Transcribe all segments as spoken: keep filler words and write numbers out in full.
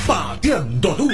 Pateando Duro.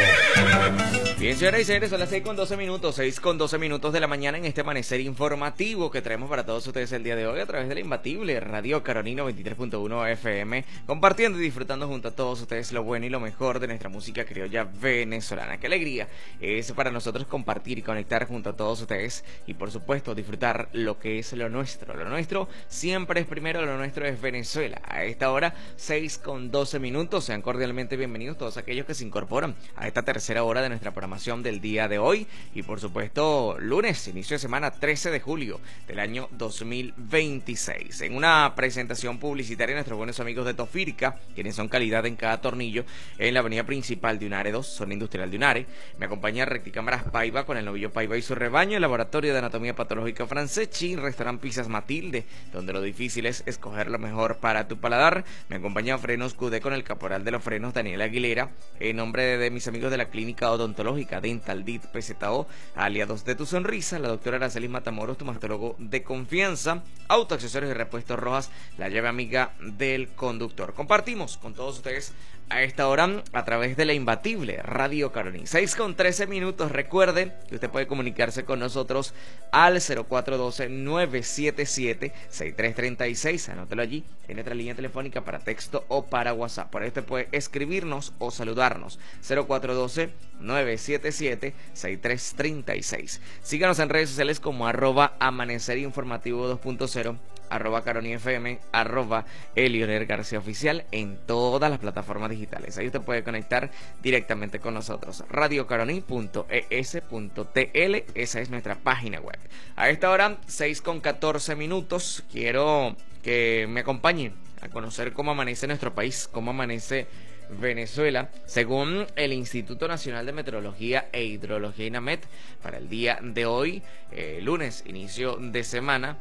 Bien, señoras y señores, son las seis con doce minutos, seis con doce minutos de la mañana en este amanecer informativo que traemos para todos ustedes el día de hoy a través de la imbatible Radio Carolina veintitrés punto uno F M, compartiendo y disfrutando junto a todos ustedes lo bueno y lo mejor de nuestra música criolla venezolana. Qué alegría es para nosotros compartir y conectar junto a todos ustedes y por supuesto disfrutar lo que es lo nuestro. Lo nuestro siempre es primero, lo nuestro es Venezuela. A esta hora, seis con doce minutos, sean cordialmente bienvenidos todos aquellos que se incorporan a esta tercera hora de nuestra programación del día de hoy y por supuesto lunes, inicio de semana trece de julio del año dos mil veintiséis. En una presentación publicitaria nuestros buenos amigos de Tofirca, quienes son calidad en cada tornillo, en la avenida principal de Unare dos, zona industrial de Unare. Me acompaña Recticámaras Paiva con el novillo Paiva y su rebaño, el laboratorio de anatomía patológica Franceschi, restaurante Pizzas Matilde, donde lo difícil es escoger lo mejor para tu paladar. Me acompaña Frenos Q D con el caporal de los frenos Daniel Aguilera, en nombre de, de mis amigos de la clínica odontológica Dental D I T P Z O, aliados de tu sonrisa, la doctora Araceli Matamoros, tu mastólogo de confianza, autoaccesorios y repuestos Rojas, la llave amiga del conductor. Compartimos con todos ustedes a esta hora a través de la imbatible Radio Carolina. seis con trece minutos. Recuerde que usted puede comunicarse con nosotros al cero cuatro uno dos, nueve siete siete, seis tres tres seis. Anótelo allí en nuestra línea telefónica para texto o para WhatsApp. Por ahí usted puede escribirnos o saludarnos. cero cuatro uno dos, nueve siete siete, seis tres tres seis. Síganos en redes sociales como arroba amanecer informativo dos punto cero, arroba Caroni F M, arroba Elioner García Oficial en todas las plataformas digitales. Ahí usted puede conectar directamente con nosotros. radio caroni punto e s punto t l, esa es nuestra página web. A esta hora, seis con catorce minutos, quiero que me acompañen a conocer cómo amanece nuestro país, cómo amanece Venezuela, según el Instituto Nacional de Meteorología e Hidrología INAMET. Para el día de hoy, eh, lunes, inicio de semana,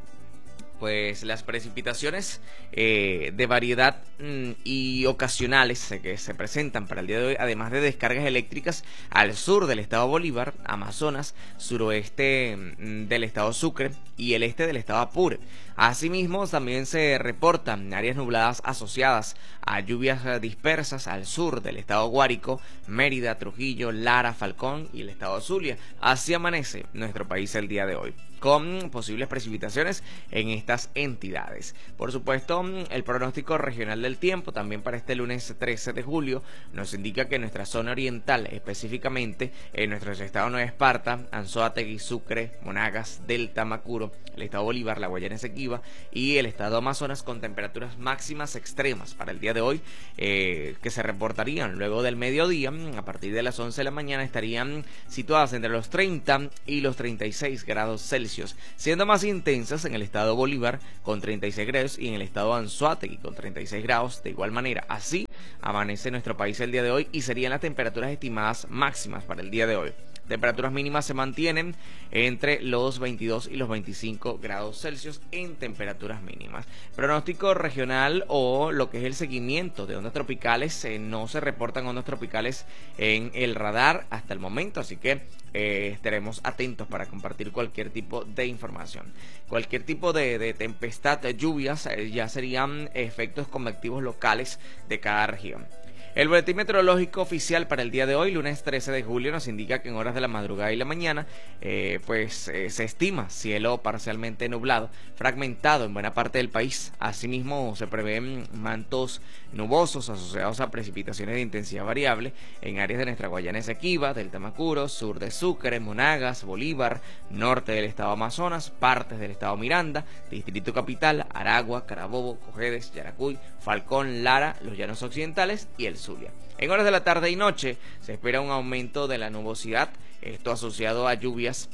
pues las precipitaciones eh, de variedad mmm, y ocasionales eh, que se presentan para el día de hoy, además de descargas eléctricas al sur del estado Bolívar, Amazonas, suroeste mmm, del estado Sucre y el este del estado Apure. Asimismo, también se reportan áreas nubladas asociadas a lluvias dispersas al sur del estado Guárico, Mérida, Trujillo, Lara, Falcón y el estado Zulia. Así amanece nuestro país el día de hoy, con posibles precipitaciones en estas entidades. Por supuesto, el pronóstico regional del tiempo también para este lunes trece de julio nos indica que nuestra zona oriental, específicamente en nuestros estados Nueva Esparta, Anzoátegui, Sucre, Monagas, Delta, Macuro, el estado Bolívar, la Guayana Esequiba y el estado Amazonas, con temperaturas máximas extremas para el día de hoy, eh, que se reportarían luego del mediodía. A partir de las once de la mañana estarían situadas entre los treinta y los treinta y seis grados Celsius, siendo más intensas en el estado Bolívar con treinta y seis grados y en el estado Anzoátegui con treinta y seis grados. De igual manera, así amanece nuestro país el día de hoy y serían las temperaturas estimadas máximas para el día de hoy. Temperaturas mínimas se mantienen entre los veintidós y los veinticinco grados Celsius en temperaturas mínimas. Pronóstico regional o lo que es el seguimiento de ondas tropicales, eh, no se reportan ondas tropicales en el radar hasta el momento, así que eh, estaremos atentos para compartir cualquier tipo de información. Cualquier tipo de, de tempestad, de lluvias, eh, ya serían efectos convectivos locales de cada región. El boletín meteorológico oficial para el día de hoy, lunes trece de julio, nos indica que en horas de la madrugada y la mañana, eh, pues eh, se estima cielo parcialmente nublado, fragmentado en buena parte del país. Asimismo, se prevén mantos nubosos asociados a precipitaciones de intensidad variable en áreas de nuestra Guayana Esequiba, Delta Macuro, sur de Sucre, Monagas, Bolívar, norte del estado Amazonas, partes del estado Miranda, Distrito Capital, Aragua, Carabobo, Cojedes, Yaracuy, Falcón, Lara, los Llanos Occidentales y el Zulia. En horas de la tarde y noche se espera un aumento de la nubosidad, esto asociado a lluvias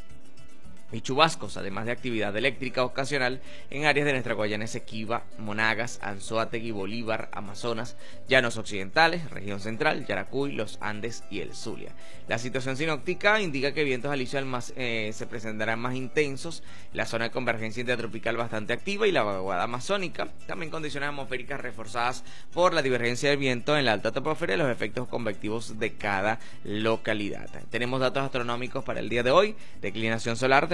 y chubascos, además de actividad eléctrica ocasional en áreas de nuestra Guayana Esequiba, Monagas, Anzoátegui, Bolívar, Amazonas, Llanos Occidentales, región central, Yaracuy, los Andes y el Zulia. La situación sinóptica indica que vientos alisios más, eh, se presentarán más intensos, la zona de convergencia intertropical bastante activa y la vaguada amazónica, también condiciones atmosféricas reforzadas por la divergencia del viento en la alta troposfera y los efectos convectivos de cada localidad. Tenemos datos astronómicos para el día de hoy: declinación solar de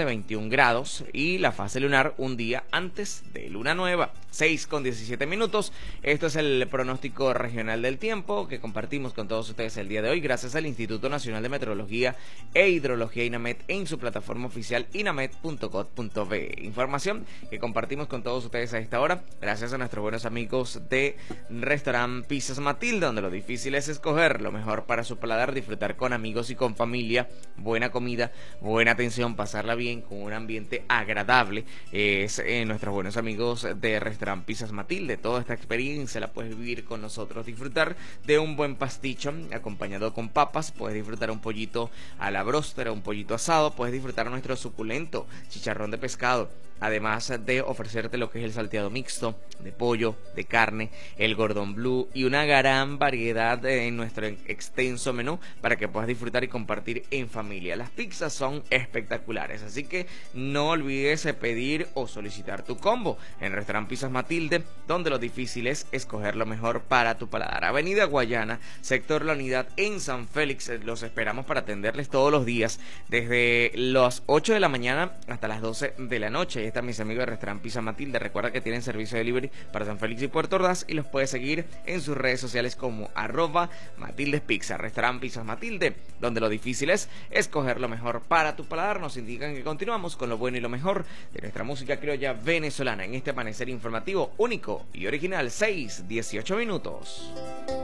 veintiún grados y la fase lunar un día antes de luna nueva. seis con diecisiete minutos. Esto es el pronóstico regional del tiempo que compartimos con todos ustedes el día de hoy gracias al Instituto Nacional de Meteorología e Hidrología INAMET en su plataforma oficial inamet punto gov punto be. Información que compartimos con todos ustedes a esta hora gracias a nuestros buenos amigos de Restaurant Pizzas Matilde, donde lo difícil es escoger lo mejor para su paladar, disfrutar con amigos y con familia, buena comida, buena atención, pasarla bien con un ambiente agradable. Es eh, nuestros buenos amigos de Restaurant Pizzas Matilde. Toda esta experiencia la puedes vivir con nosotros, disfrutar de un buen pasticho acompañado con papas, puedes disfrutar un pollito a la bróstera, un pollito asado, puedes disfrutar nuestro suculento chicharrón de pescado, además de ofrecerte lo que es el salteado mixto de pollo, de carne, el Gordon Blue y una gran variedad en nuestro extenso menú para que puedas disfrutar y compartir en familia. Las pizzas son espectaculares, así que no olvides pedir o solicitar tu combo en Restaurant Pizzas Matilde, donde lo difícil es escoger lo mejor para tu paladar. Avenida Guayana, sector La Unidad en San Félix. Los esperamos para atenderles todos los días desde las ocho de la mañana hasta las doce de la noche. Ahí están mis amigos de Restaurant Pizza Matilde. Recuerda que tienen servicio de delivery para San Félix y Puerto Ordaz y los puedes seguir en sus redes sociales como arroba Matildes Pizza. Restaurant Pizzas Matilde, donde lo difícil es escoger lo mejor para tu paladar. Nos indican que continuamos con lo bueno y lo mejor de nuestra música criolla venezolana en este amanecer informativo único y original. Seis dieciocho minutos.